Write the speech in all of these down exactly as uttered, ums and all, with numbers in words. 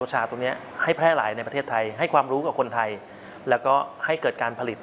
โอชาตัวนี้ให้แพร่หลายในประเทศไทยให้ความรู้กับคนไทยแล้วก็ให้เกิดการผลิต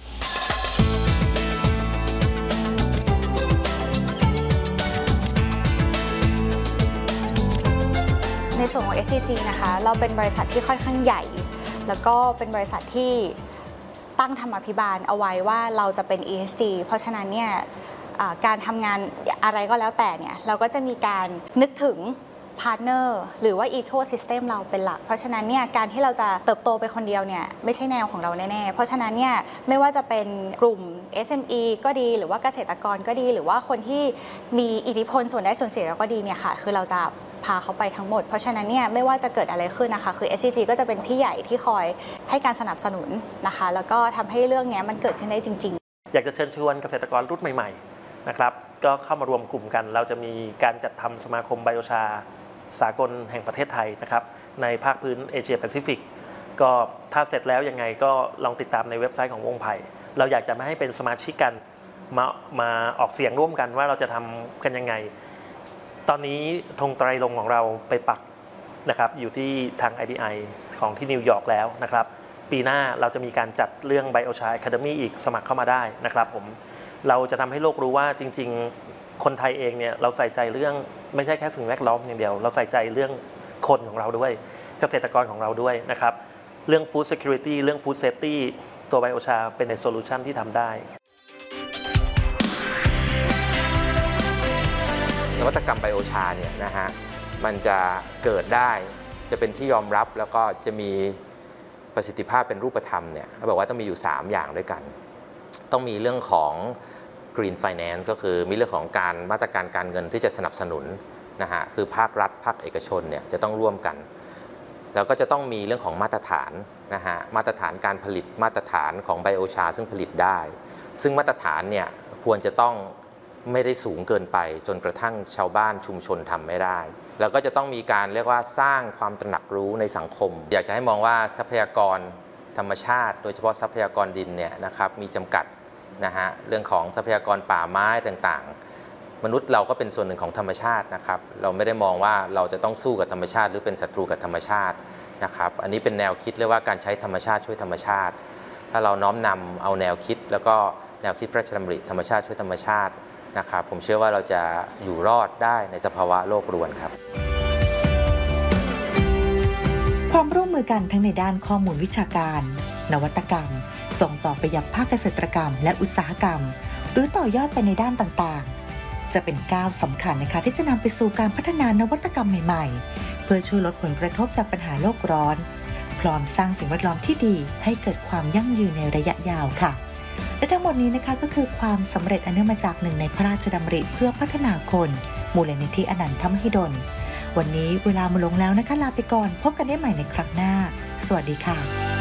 ในส่วนของ เอส ซี จี นะคะเราเป็นบริษัทที่ค่อนข้างใหญ่แล้วก็เป็นบริษัทที่ตั้งธรรมาภิบาลเอาไว้ว่าเราจะเป็น อี เอส จี เพราะฉะนั้นเนี่ยการทำงานอะไรก็แล้วแต่เนี่ยเราก็จะมีการนึกถึงพาร์ทเนอร์หรือว่า Ecosystem เราเป็นหลักเพราะฉะนั้นเนี่ยการที่เราจะเติบโตไปคนเดียวเนี่ยไม่ใช่แนวของเราแน่ๆเพราะฉะนั้นเนี่ยไม่ว่าจะเป็นกลุ่ม เอส เอ็ม อี ก็ดีหรือว่าเกษตรกรก็ดีหรือว่าคนที่มีอิทธิพลส่วนได้ส่วนเสียก็ดีเนี่ยค่ะคือเราจะพาเขาไปทั้งหมดเพราะฉะนั้นเนี่ยไม่ว่าจะเกิดอะไรขึ้นนะคะคือ เอส ซี จี ก็จะเป็นพี่ใหญ่ที่คอยให้การสนับสนุนนะคะแล้วก็ทำให้เรื่องนี้มันเกิดขึ้นได้จริงๆอยากจะเชิญชวนเกษตรกรรุ่นใหม่ๆนะครับก็เข้ามารวมกลุ่มกันเราจะมีการจัดทำสมาคมไบโอชาสากลแห่งประเทศไทยนะครับในภาคพื้นเอเชียแปซิฟิกก็ถ้าเสร็จแล้วยังไงก็ลองติดตามในเว็บไซต์ของวงไผ่เราอยากจะไม่ให้เป็นสมาชิกกันมามาออกเสียงร่วมกันว่าเราจะทำกันยังไงตอนนี้ธงไตรรงค์ของเราไปปักนะครับอยู่ที่ทาง ไอ ดี ไอ ของที่นิวยอร์กแล้วนะครับปีหน้าเราจะมีการจัดเรื่อง Biochar Academy อีกสมัครเข้ามาได้นะครับผมเราจะทำให้โลกรู้ว่าจริงๆคนไทยเองเนี่ยเราใส่ใจเรื่องไม่ใช่แค่สิ่งแวดล้อมอย่างเดียวเราใส่ใจเรื่องคนของเราด้วยเกษตรกรของเราด้วยนะครับเรื่อง Food Security เรื่อง Food Safety ตัว Biochar เป็นในโซลูชันที่ทำได้นวัตกรรมไบโอชาเนี่ยนะฮะมันจะเกิดได้จะเป็นที่ยอมรับแล้วก็จะมีประสิทธิภาพเป็นรูปธรรมเนี่ยเขาบอกว่าต้องมีอยู่สามอย่างด้วยกันต้องมีเรื่องของ Green Finance ก็คือมีเรื่องของการมาตรการการเงินที่จะสนับสนุนนะฮะคือภาครัฐภาคเอกชนเนี่ยจะต้องร่วมกันแล้วก็จะต้องมีเรื่องของมาตรฐานนะฮะมาตรฐานการผลิตมาตรฐานของไบโอชาซึ่งผลิตได้ซึ่งมาตรฐานเนี่ยควรจะต้องไม่ได้สูงเกินไปจนกระทั่งชาวบ้านชุมชนทำไม่ได้แล้วก็จะต้องมีการเรียกว่าสร้างความตระหนักรู้ในสังคมอยากจะให้มองว่าทรัพยากรธรรมชาติโดยเฉพาะทรัพยากรดินเนี่ยนะครับมีจำกัดนะฮะเรื่องของทรัพยากรป่าไม้ต่างๆมนุษย์เราก็เป็นส่วนหนึ่งของธรรมชาตินะครับเราไม่ได้มองว่าเราจะต้องสู้กับธรรมชาติหรือเป็นศัตรูกับธรรมชาตินะครับอันนี้เป็นแนวคิดเรียกว่าการใช้ธรรมชาติช่วยธรรมชาติถ้าเราน้อมนำเอาแนวคิดแล้วก็แนวคิดพระราชดำริธรรมชาติช่วยธรรมชาตินะครับผมเชื่อว่าเราจะอยู่รอดได้ในสภาวะโลกรวนครับความร่วมมือกันทั้งในด้านข้อมูลวิชาการนวัตกรรมส่งต่อไปยังภาคเกษตรกรรมและอุตสาหกรรมหรือต่อยอดไปในด้านต่างๆจะเป็นก้าวสำคัญนะคะที่จะนำไปสู่การพัฒนานวัตกรรมใหม่ๆเพื่อช่วยลดผลกระทบจากปัญหาโลกร้อนพร้อมสร้างสิ่งแวดล้อมที่ดีให้เกิดความยั่งยืนในระยะยาวค่ะและทั้งหมดนี้นะคะก็คือความสำเร็จอันเนื่องมาจากหนึ่งในพระราชดำริเพื่อพัฒนาคนมูลนิธิอนันทมหิดลวันนี้เวลาหมดลงแล้วนะคะลาไปก่อนพบกันได้ใหม่ในครั้งหน้าสวัสดีค่ะ